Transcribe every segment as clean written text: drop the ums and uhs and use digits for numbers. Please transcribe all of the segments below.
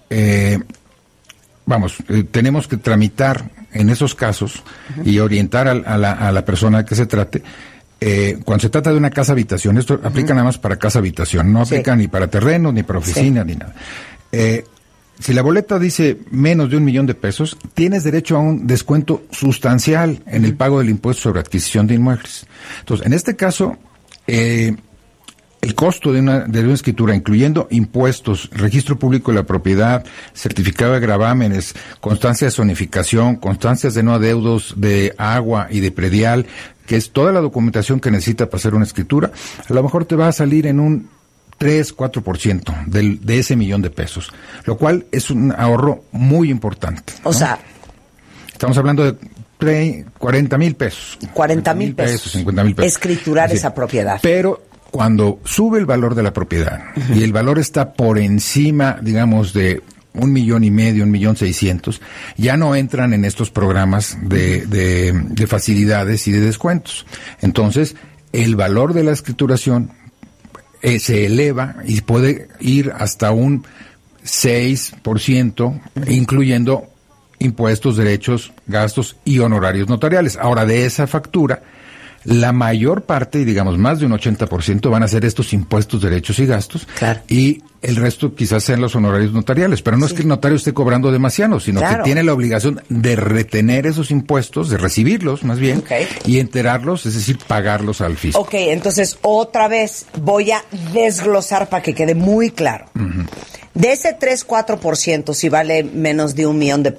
tenemos que tramitar en esos casos y orientar a la persona que se trate. Cuando se trata de una casa habitación, esto aplica nada más para casa habitación, no aplica ni para terreno, ni para oficina, ni nada. Si la boleta dice menos de $1,000,000, tienes derecho a un descuento sustancial en el pago del impuesto sobre adquisición de inmuebles. Entonces, en este caso, el costo de una escritura, incluyendo impuestos, registro público de la propiedad, certificado de gravámenes, constancias de zonificación, constancias de no adeudos de agua y de predial, que es toda la documentación que necesita para hacer una escritura, a lo mejor te va a salir en un 3-4% de ese $1,000,000, lo cual es un ahorro muy importante, ¿no? O sea, estamos hablando de $40,000. $40,000. $50,000. Escriturar esa propiedad. Pero cuando sube el valor de la propiedad y el valor está por encima, digamos, de $1,500,000, $1,600,000, ya no entran en estos programas de facilidades y de descuentos. Entonces, el valor de la escrituración se eleva y puede ir hasta un 6%, incluyendo impuestos, derechos, gastos y honorarios notariales. Ahora, de esa factura, la mayor parte, digamos más de un 80%, van a ser estos impuestos, derechos y gastos. Claro. Y el resto quizás sean los honorarios notariales. Pero no es que el notario esté cobrando demasiado, sino que tiene la obligación de retener esos impuestos, de recibirlos más bien, y enterarlos, es decir, pagarlos al fisco. Ok, entonces otra vez voy a desglosar para que quede muy claro. De ese 3-4%, si vale menos de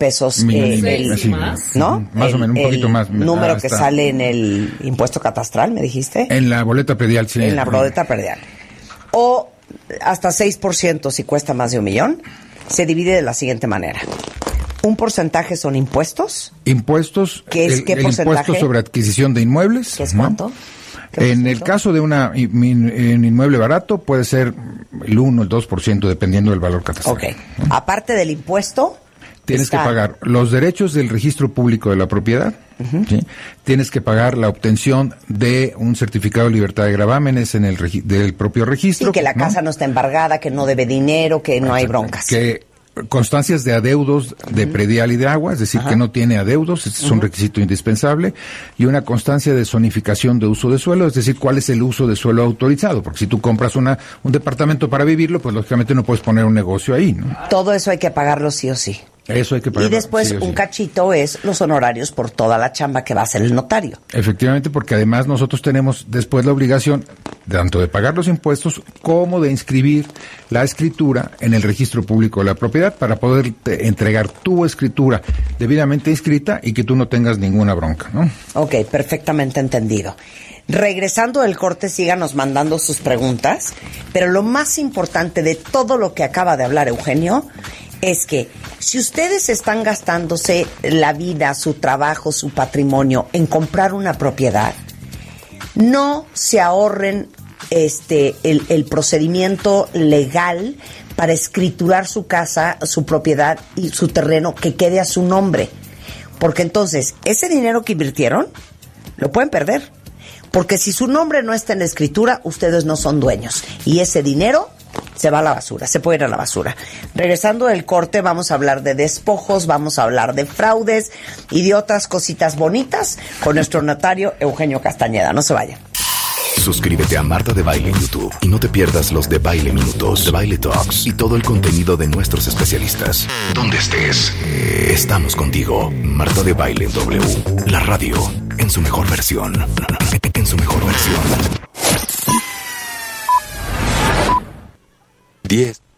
$1,000,000, ¿no? Más o menos, un poquito más. Número que sale en el impuesto catastral, ¿me dijiste? En la boleta predial, sí. En la boleta predial. O hasta 6% si cuesta más de $1,000,000, se divide de la siguiente manera. Un porcentaje son impuestos. Impuestos. ¿Qué es qué porcentaje? Impuesto sobre adquisición de inmuebles. ¿Qué es cuánto? En el caso de un inmueble barato, puede ser el 1, el 2%, dependiendo del valor catastral. Ok. Aparte del impuesto, tienes que pagar los derechos del registro público de la propiedad, ¿sí? Tienes que pagar la obtención de un certificado de libertad de gravámenes en del propio registro. Sí, que la casa no está embargada, que no debe dinero, que no hay broncas. Que constancias de adeudos de predial y de agua, es decir, que no tiene adeudos, este es un requisito indispensable, y una constancia de zonificación de uso de suelo, es decir, cuál es el uso de suelo autorizado, porque si tú compras un departamento para vivirlo, pues lógicamente no puedes poner un negocio ahí, ¿no? Todo eso hay que pagarlo sí o sí. Eso hay que pagarlo. Y después sí o sí. un cachito es los honorarios por toda la chamba que va a hacer el notario. Efectivamente, porque además nosotros tenemos después la obligación tanto de pagar los impuestos como de inscribir la escritura en el registro público de la propiedad para poder entregar tu escritura debidamente inscrita y que tú no tengas ninguna bronca, ¿no? Ok, perfectamente entendido. Regresando del corte, síganos mandando sus preguntas, pero lo más importante de todo lo que acaba de hablar Eugenio es que si ustedes están gastándose la vida, su trabajo, su patrimonio en comprar una propiedad, no se ahorren el procedimiento legal para escriturar su casa, su propiedad y su terreno que quede a su nombre. Porque entonces, ese dinero que invirtieron, lo pueden perder. Porque si su nombre no está en la escritura, ustedes no son dueños. Y ese dinero se va a la basura, se puede ir a la basura. Regresando del corte, vamos a hablar de despojos, vamos a hablar de fraudes y de otras cositas bonitas con nuestro notario Eugenio Castañeda. No se vayan. Suscríbete a Marta de Baile en YouTube y no te pierdas los de Baile Minutos, de Baile Talks y todo el contenido de nuestros especialistas. Donde estés, estamos contigo. Marta de Baile W, la radio en su mejor versión. En su mejor versión. 10.